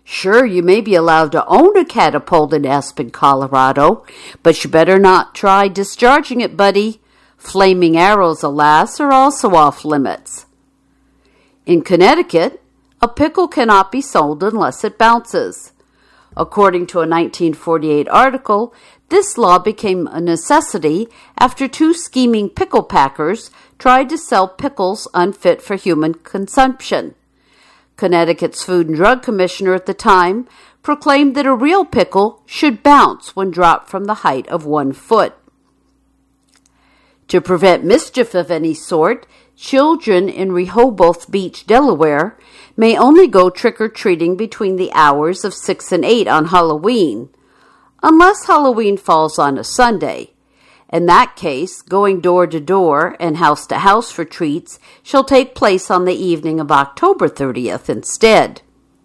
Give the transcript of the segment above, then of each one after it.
Sure, you may be allowed to own a catapult in Aspen, Colorado, but you better not try discharging it, buddy. Flaming arrows, alas, are also off limits. In Connecticut, a pickle cannot be sold unless it bounces. According to a 1948 article, this law became a necessity after two scheming pickle packers tried to sell pickles unfit for human consumption. Connecticut's Food and Drug Commissioner at the time proclaimed that a real pickle should bounce when dropped from the height of 1 foot. To prevent mischief of any sort, children in Rehoboth Beach, Delaware, may only go trick-or-treating between the hours of 6 and 8 on Halloween, unless Halloween falls on a Sunday. In that case, going door to door and house to house for treats shall take place on the evening of October 30th instead.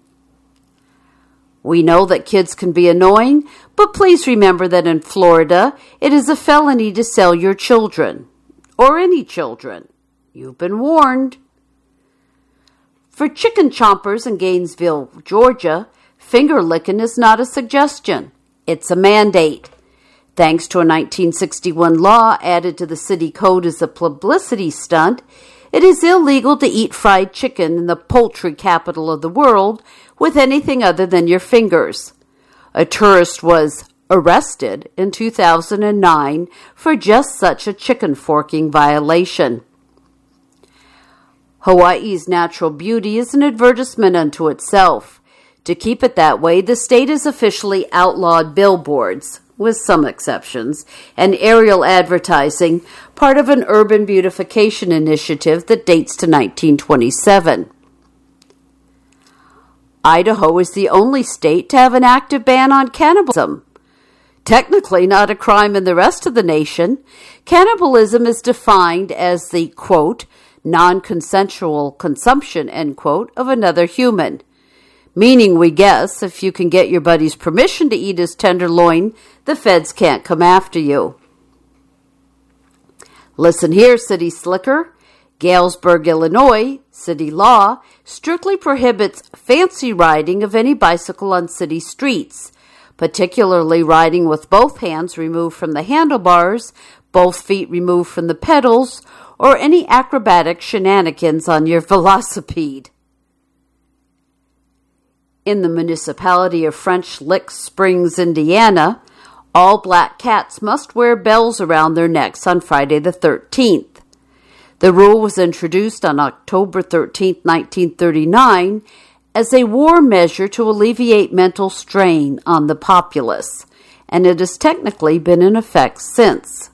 We know that kids can be annoying, but please remember that in Florida, it is a felony to sell your children, or any children. You've been warned. For chicken chompers in Gainesville, Georgia, finger licking is not a suggestion. It's a mandate. Thanks to a 1961 law added to the city code as a publicity stunt, it is illegal to eat fried chicken in the poultry capital of the world with anything other than your fingers. A tourist was arrested in 2009 for just such a chicken forking violation. Hawaii's natural beauty is an advertisement unto itself. To keep it that way, the state has officially outlawed billboards, with some exceptions, and aerial advertising, part of an urban beautification initiative that dates to 1927. Idaho is the only state to have an active ban on cannibalism. Technically not a crime in the rest of the nation, cannibalism is defined as the, quote, non-consensual consumption, end quote, of another human. Meaning, we guess, if you can get your buddy's permission to eat his tenderloin, the feds can't come after you. Listen here, City Slicker. Galesburg, Illinois, city law strictly prohibits fancy riding of any bicycle on city streets, particularly riding with both hands removed from the handlebars, both feet removed from the pedals, or any acrobatic shenanigans on your velocipede. In the municipality of French Lick Springs, Indiana, all black cats must wear bells around their necks on Friday the 13th. The rule was introduced on October 13, 1939, as a war measure to alleviate mental strain on the populace, and it has technically been in effect since.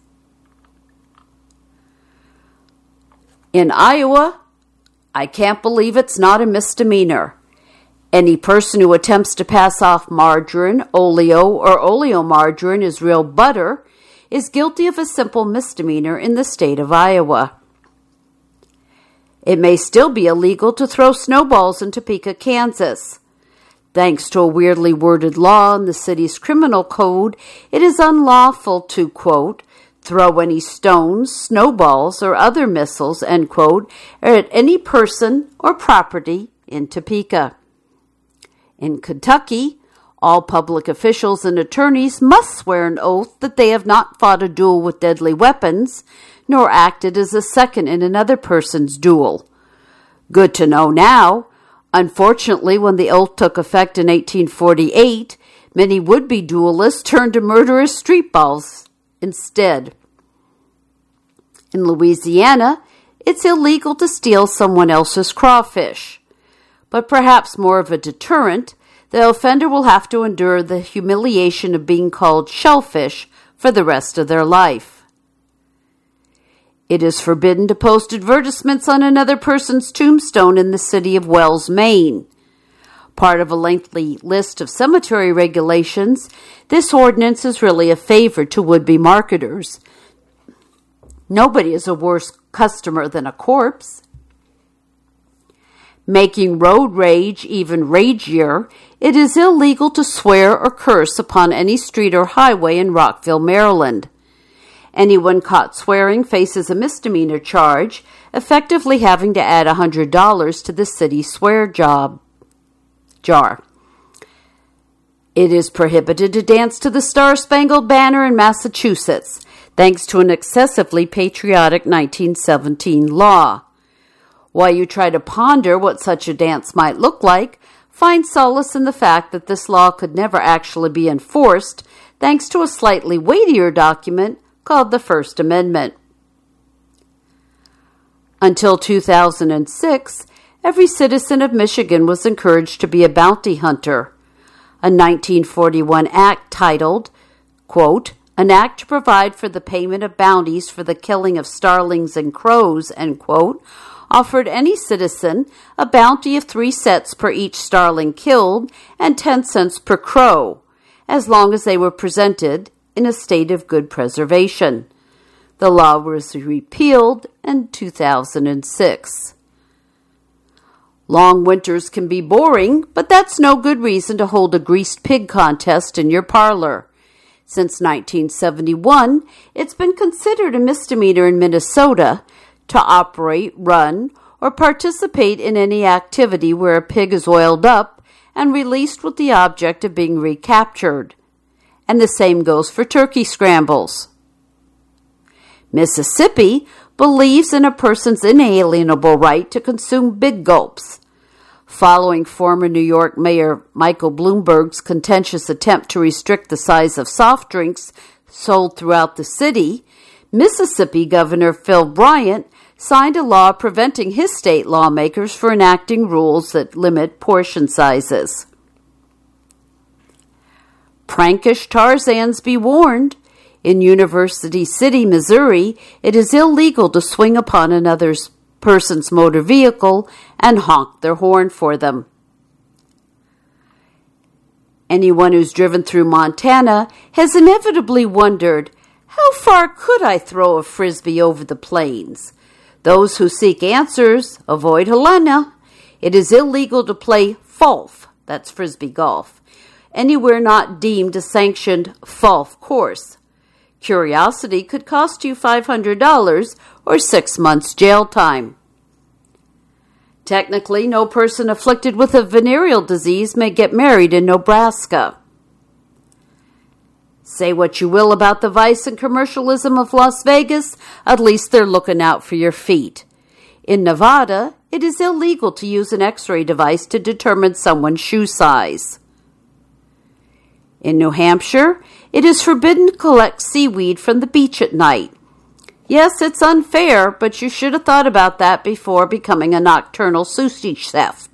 In Iowa, I can't believe it's not a misdemeanor. Any person who attempts to pass off margarine, oleo, or oleomargarine as real butter is guilty of a simple misdemeanor in the state of Iowa. It may still be illegal to throw snowballs in Topeka, Kansas. Thanks to a weirdly worded law in the city's criminal code, it is unlawful to, quote, throw any stones, snowballs, or other missiles, end quote, at any person or property in Topeka. In Kentucky, all public officials and attorneys must swear an oath that they have not fought a duel with deadly weapons, nor acted as a second in another person's duel. Good to know now. Unfortunately, when the oath took effect in 1848, many would-be duelists turned to murderous street balls instead. In Louisiana, it's illegal to steal someone else's crawfish. But perhaps more of a deterrent, the offender will have to endure the humiliation of being called shellfish for the rest of their life. It is forbidden to post advertisements on another person's tombstone in the city of Wells, Maine. Part of a lengthy list of cemetery regulations, this ordinance is really a favor to would-be marketers. Nobody is a worse customer than a corpse. Making road rage even ragier, it is illegal to swear or curse upon any street or highway in Rockville, Maryland. Anyone caught swearing faces a misdemeanor charge, effectively having to add $100 to the city swear jar. It is prohibited to dance to the Star-Spangled Banner in Massachusetts, thanks to an excessively patriotic 1917 law. While you try to ponder what such a dance might look like, find solace in the fact that this law could never actually be enforced, thanks to a slightly weightier document called the First Amendment. Until 2006, every citizen of Michigan was encouraged to be a bounty hunter. A 1941 act titled, quote, "An act to provide for the payment of bounties for the killing of starlings and crows," end quote, offered any citizen a bounty of 3 cents per each starling killed and 10 cents per crow, as long as they were presented in a state of good preservation. The law was repealed in 2006. Long winters can be boring, but that's no good reason to hold a greased pig contest in your parlor. Since 1971, it's been considered a misdemeanor in Minnesota to operate, run, or participate in any activity where a pig is oiled up and released with the object of being recaptured. And the same goes for turkey scrambles. Mississippi believes in a person's inalienable right to consume big gulps. Following former New York Mayor Michael Bloomberg's contentious attempt to restrict the size of soft drinks sold throughout the city, Mississippi Governor Phil Bryant signed a law preventing his state lawmakers from enacting rules that limit portion sizes. Prankish Tarzans be warned. In University City, Missouri, it is illegal to swing upon another person's motor vehicle and honk their horn for them. Anyone who's driven through Montana has inevitably wondered, how far could I throw a frisbee over the plains? Those who seek answers avoid Helena. It is illegal to play Fulf, that's frisbee golf, anywhere not deemed a sanctioned Fulf course. Curiosity could cost you $500 or 6 months jail time. Technically, no person afflicted with a venereal disease may get married in Nebraska. Say what you will about the vice and commercialism of Las Vegas, at least they're looking out for your feet. In Nevada, it is illegal to use an X-ray device to determine someone's shoe size. In New Hampshire, it is forbidden to collect seaweed from the beach at night. Yes, it's unfair, but you should have thought about that before becoming a nocturnal sushi theft.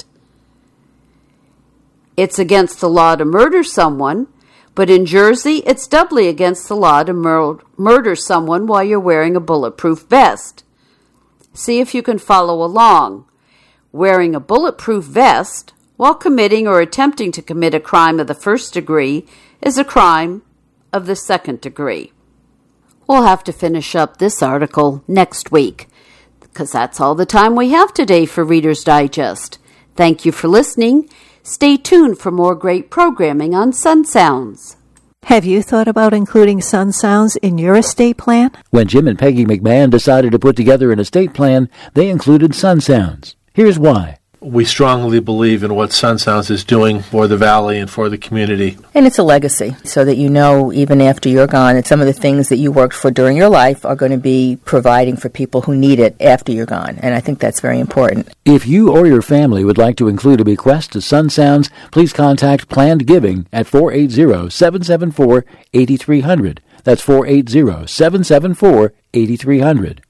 It's against the law to murder someone, but in Jersey, it's doubly against the law to murder someone while you're wearing a bulletproof vest. See if you can follow along. Wearing a bulletproof vest while committing or attempting to commit a crime of the first degree is a crime of the second degree. We'll have to finish up this article next week, because that's all the time we have today for Reader's Digest. Thank you for listening. Stay tuned for more great programming on Sun Sounds. Have you thought about including Sun Sounds in your estate plan? When Jim and Peggy McMahon decided to put together an estate plan, they included Sun Sounds. Here's why. We strongly believe in what Sun Sounds is doing for the Valley and for the community. And it's a legacy, so that you know, even after you're gone, that some of the things that you worked for during your life are going to be providing for people who need it after you're gone. And I think that's very important. If you or your family would like to include a bequest to Sun Sounds, please contact Planned Giving at 480-774-8300. That's 480-774-8300.